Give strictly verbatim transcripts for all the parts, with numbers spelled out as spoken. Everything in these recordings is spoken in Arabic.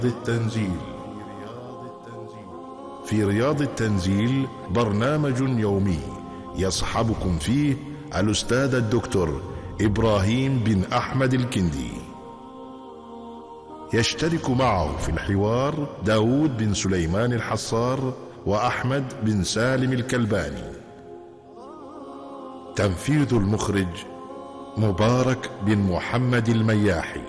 التنزيل. في رياض التنزيل برنامج يومي يصحبكم فيه الأستاذ الدكتور إبراهيم بن أحمد الكندي. يشترك معه في الحوار داود بن سليمان الحصار وأحمد بن سالم الكلباني. تنفيذ المخرج مبارك بن محمد المياحي.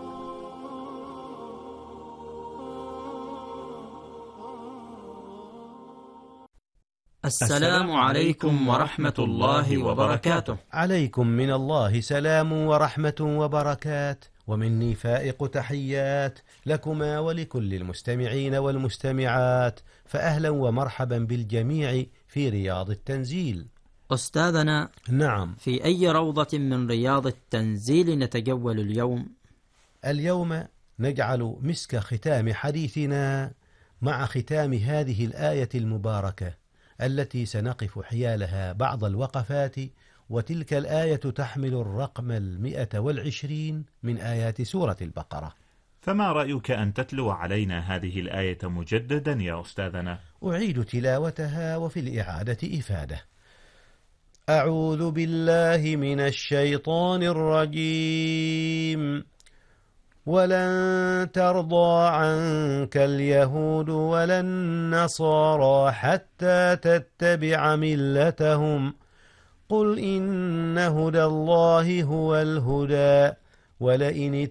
السلام عليكم ورحمة الله وبركاته. عليكم من الله سلام ورحمة وبركات، ومني فائق تحيات لكما ولكل المستمعين والمستمعات، فأهلا ومرحبا بالجميع في رياض التنزيل. أستاذنا، نعم، في أي روضة من رياض التنزيل نتجول اليوم؟ اليوم نجعل مسك ختام حديثنا مع ختام هذه الآية المباركة التي سنقف حيالها بعض الوقفات، وتلك الآية تحمل الرقم المئة والعشرين من آيات سورة البقرة. فما رأيك أن تتلو علينا هذه الآية مجددا يا أستاذنا؟ أعيد تلاوتها وفي الإعادة إفادة. أعوذ بالله من الشيطان الرجيم. ولن ترضى عنك اليهود ولا النصارى حتى تتبع ملتهم قل إن هدى الله هو الهدى ولئن